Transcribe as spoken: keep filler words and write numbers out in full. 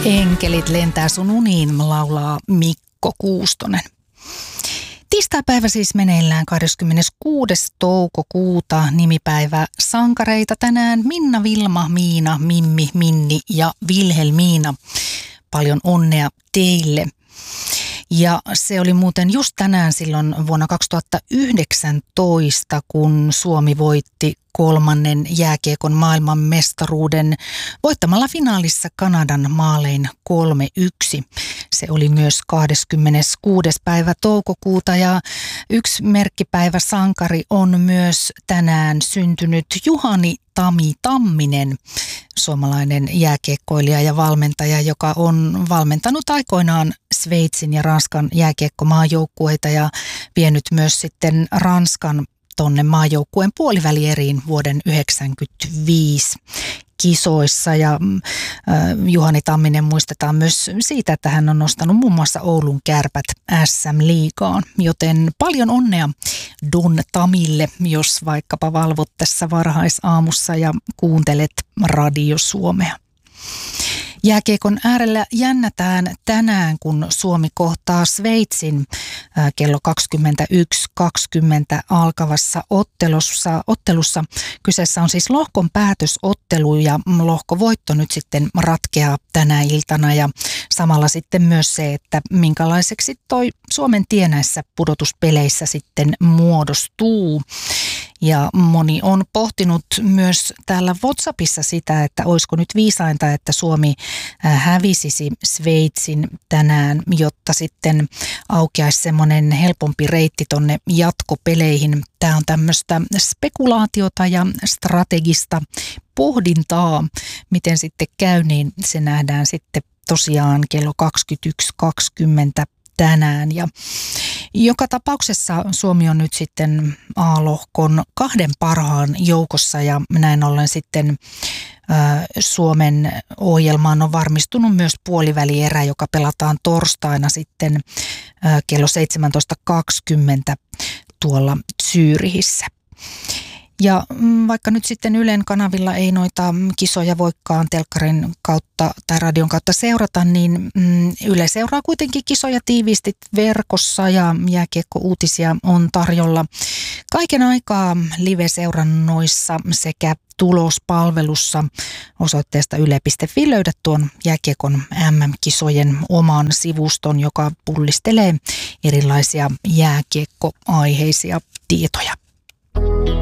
Enkelit lentää sun uniin, laulaa Mikko Kuustonen. Tiistaipäivä siis meneillään kahdeskymmeneskuudes toukokuuta, nimipäivä sankareita tänään Minna, Vilma, Miina, Mimmi, Minni ja Vilhelmiina. Paljon onnea teille. Ja se oli muuten just tänään silloin vuonna kaksituhattayhdeksäntoista, kun Suomi voitti kolmannen jääkiekon maailmanmestaruuden voittamalla finaalissa Kanadan maalein kolme yksi. Se oli myös kahdeskymmeneskuudes päivä toukokuuta ja yksi merkkipäivä sankari on myös tänään syntynyt Juhani Tami Tamminen, suomalainen jääkiekkoilija ja valmentaja, joka on valmentanut aikoinaan Sveitsin ja Ranskan jääkiekkomaajoukkueita ja vienyt myös sitten Ranskan tonne maajoukkueen puolivälieriin vuoden yhdeksänkymmentäviisi kisoissa. Ja äh, Juhani Tamminen muistetaan myös siitä, että hän on nostanut muun muassa Oulun Kärpät äs äm-liigaan, joten paljon onnea Don Tamille, jos vaikkapa valvot tässä varhaisaamussa ja kuuntelet Radio Suomea. Jääkiekon äärellä jännätään tänään, kun Suomi kohtaa Sveitsin kello kaksikymmentäyksi kaksikymmentä alkavassa ottelussa. ottelussa. Kyseessä on siis lohkon päätösottelu ja lohkovoitto nyt sitten ratkeaa tänä iltana ja samalla sitten myös se, että minkälaiseksi toi Suomen tie näissä pudotuspeleissä sitten muodostuu. Ja moni on pohtinut myös täällä WhatsAppissa sitä, että olisiko nyt viisainta, että Suomi hävisisi Sveitsin tänään, jotta sitten aukeaisi semmoinen helpompi reitti tonne jatkopeleihin. Tämä on tämmöistä spekulaatiota ja strategista pohdintaa, miten sitten käy, niin se nähdään sitten tosiaan kello kaksikymmentäyksi kaksikymmentä tänään. Ja joka tapauksessa Suomi on nyt sitten A-lohkon kahden parhaan joukossa ja näin ollen sitten ä, Suomen ohjelmaan on varmistunut myös puolivälierä, joka pelataan torstaina sitten ä, kello seitsemäntoista kaksikymmentä tuolla Zürichissä. Ja vaikka nyt sitten Ylen kanavilla ei noita kisoja voikaan telkkarin kautta tai radion kautta seurata, niin Yle seuraa kuitenkin kisoja tiiviisti verkossa ja jääkiekko-uutisia on tarjolla kaiken aikaa live-seurannoissa sekä tulospalvelussa. Osoitteesta yle piste fi löydät tuon jääkiekon äm äm-kisojen oman sivuston, joka pullistelee erilaisia jääkiekko-aiheisia tietoja.